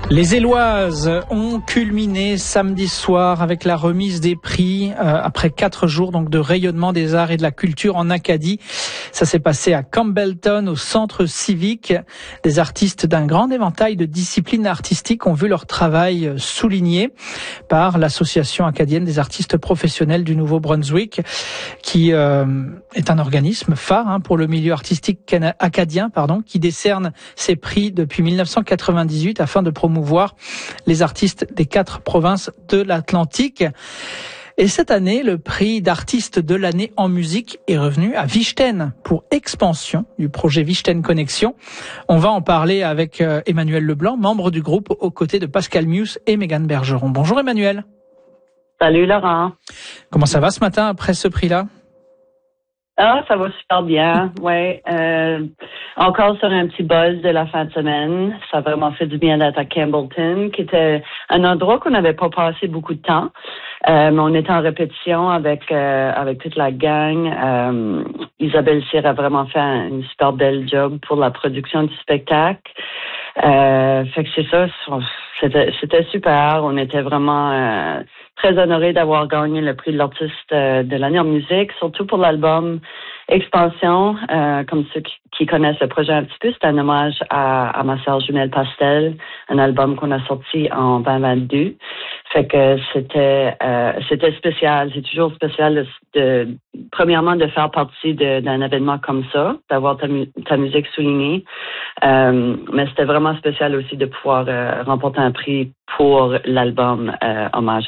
Les Éloises ont culminé samedi soir avec la remise des prix après 4 jours donc de rayonnement des arts et de la culture en Acadie. Ça s'est passé à Campbellton, au centre civique. Des artistes d'un grand éventail de disciplines artistiques ont vu leur travail souligné par l'Association acadienne des artistes professionnels du Nouveau-Brunswick, qui est un organisme phare pour le milieu artistique acadien, qui décerne ces prix depuis 1998 afin de promouvoir les artistes des 4 provinces de l'Atlantique. Et cette année, le prix d'artiste de l'année en musique est revenu à Vichten pour expansion du projet Vichten Connexion. On va en parler avec Emmanuel Leblanc, membre du groupe aux côtés de Pascal Mius et Mégane Bergeron. Bonjour Emmanuel. Salut Laurent. Comment ça va ce matin après ce prix-là? Ah, ça va super bien. Ouais, encore sur un petit buzz de la fin de semaine. Ça a vraiment fait du bien d'être à Campbellton, qui était un endroit qu'on n'avait pas passé beaucoup de temps. Mais on était en répétition avec toute la gang. Isabelle Cyr a vraiment fait une super belle job pour la production du spectacle. Fait que c'est ça, c'était super. On était vraiment très honorés d'avoir gagné le prix de l'artiste de l'année en musique, surtout pour l'album Expansion. Comme ceux qui connaissent le projet un petit peu, c'est un hommage à ma sœur jumelle Pastel, un album qu'on a sorti en 2022. Fait que c'était spécial. C'est toujours spécial premièrement de faire partie d'un événement comme ça, d'avoir ta musique soulignée. Mais c'était vraiment spécial aussi de pouvoir remporter un prix pour l'album hommage